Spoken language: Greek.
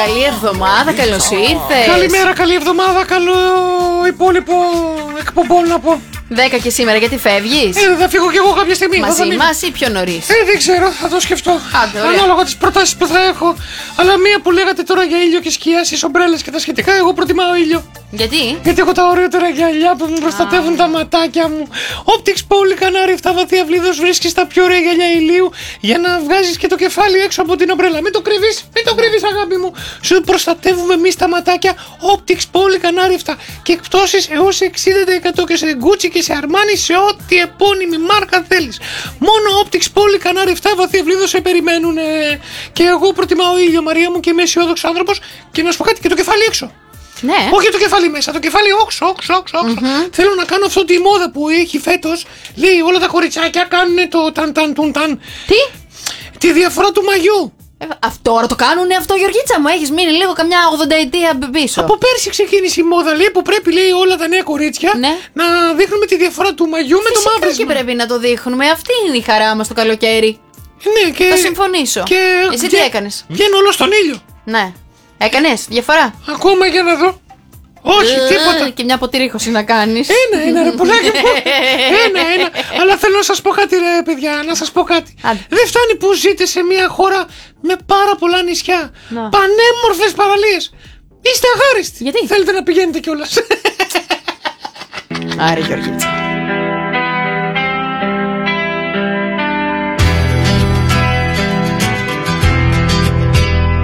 Καλή εβδομάδα, καλώς ήρθες. Καλημέρα, καλή εβδομάδα, καλό υπόλοιπο εκπομπών να πω. 10 και σήμερα, γιατί φεύγεις? Θα φύγω κι εγώ κάποια στιγμή. Μαζί μας ή πιο νωρίς? Δεν ξέρω, θα το σκεφτώ. Άντε, ωραία. Ανάλογα τις προτάσεις που θα έχω. Αλλά μία που λέγατε τώρα για ήλιο και σκιά, στις ομπρέλες και τα σχετικά, εγώ προτιμάω ήλιο. Γιατί? Γιατί έχω τα ωραιότερα γυαλιά που μου προστατεύουν τα ματάκια μου. Optics Poly κανάρι 7 βαθία βλίδος, βρίσκεις τα πιο ωραία γυαλιά ηλίου για να βγάζεις και το κεφάλι έξω από την ομπρέλα. Μην το κρύβεις, αγάπη μου. Σου προστατεύουμε εμείς τα ματάκια. Optics Poly κανάρι 7 και εκπτώσεις έως 60% και σε Gucci και σε Armani, σε ό,τι επώνυμη μάρκα θέλεις. Μόνο Optics Poly κανάρι 7 βαθία βλίδος σε περιμένουνε. Και εγώ προτιμάω ήλιο, Μαρία μου, και είμαι αισιόδοξος άνθρωπος. Και να σου πω κάτι, και το κεφάλι έξω. Ναι. Όχι το κεφάλι μέσα, το κεφάλι όξο. Θέλω να κάνω αυτό τη μόδα που έχει φέτος. Λέει όλα τα κοριτσάκια κάνουν το ταν. Τι? Τη διαφορά του μαγιού. Αυτό τώρα το κάνουνε αυτό, Γεωργίτσα μου. Έχεις μείνει λίγο καμιά 80 ετία πίσω. Από πέρσι ξεκίνησε η μόδα, λέει, που πρέπει, λέει, όλα τα νέα κορίτσια να δείχνουμε τη διαφορά του μαγιού με το μαύρισμα. Και πρέπει να το δείχνουμε. Αυτή είναι η χαρά μας το καλοκαίρι. Ναι, και θα συμφωνήσω. Εσύ τι έκανες? Βγαίνω όλο στον ήλιο. Ναι. Έκανες διαφορά? Ακόμα για να δω. Όχι, τίποτα. Και μια ποτηρίχωση να κάνεις. Ένα ρε πουλάκι μου. Ένα. Αλλά θέλω να σας πω κάτι, ρε παιδιά, να σας πω κάτι. Δεν φτάνει που ζείτε σε μια χώρα με πάρα πολλά νησιά. Πανέμορφες παραλίες. Είστε αγάριστοι. Γιατί? Θέλετε να πηγαίνετε κιόλας. Άρε, Γεωργίτσα.